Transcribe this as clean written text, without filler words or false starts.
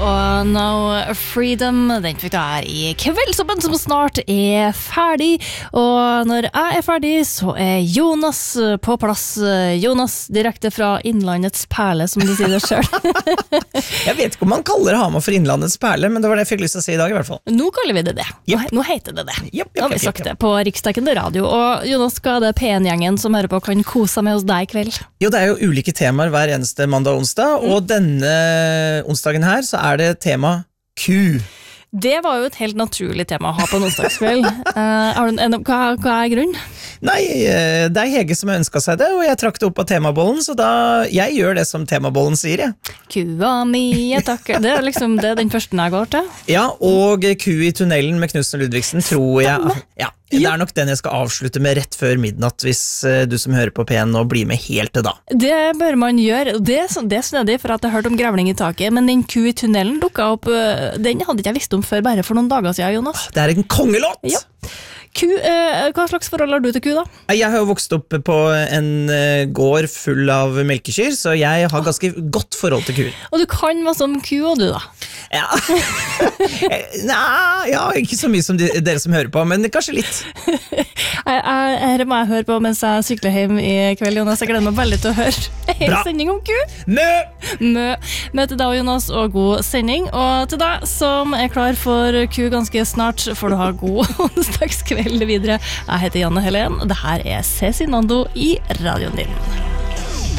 og No Freedom. Den fikk du her I Kveldsåpen som snart ferdig. Og når jeg ferdig, så Jonas på plass. Jonas direkte fra Innlandets perle, som du sier det selv. Jeg vet ikke om man kaller Hamar for Innlandets perle, men det var det jeg fikk lyst til å si I dag I hvert fall. Nå kaller vi det det. Yep. Nå heter det det. Yep, Nå har vi sagt det på riksdekkende radio. Og Jonas, hva det P1-gjengen som hører på kan kose seg med hos deg I kveld? Jo, det jo ulike temaer hver eneste mandag og onsdag, og denne onsdagen her så det tema ku. Det var jo et helt naturlig tema å ha på en onsdagskveld. Hva grunnen? Nei, det Hege som ønsket seg det, og jeg trakk det opp på temabollen, så jeg gjør det som temabollen sier, jeg. Kua mi, jeg takker. Det liksom det den første jeg går til. Ja, og ku I tunnelen med Knudsen og Ludvigsen, tror jeg. Ja, det nok den jeg skal avslutte med rett før midnatt, hvis du som hører på P1 nå blir med helt til da. Det bør man gjøre, og det snødig, for at jeg hørte om grævling I taket, men den ku I tunnelen dukket opp, den hadde ikke jeg visst om før, bare for noen dager siden, Jonas. Det en kongelåt! Ja. Ku, hva slags forhold har du til ku da? Jeg har jo vokst opp på en gård full av melkekyr, så jeg har ganske godt forhold til kuer. Og du kan masse om ku og du da? Ja, ja ikke så mye som dere som hører på, men kanskje litt. Her må jeg høre på mens jeg sykler hjem I kveld, Jonas. Jeg gleder meg veldig til å høre en sending om ku. Mø til deg, Jonas, og god sending. Og til deg som klar for ku ganske snart, får du ha god onsdagskveld videre. Jeg heter Janne Helen, og det her Cezinando I radioen din.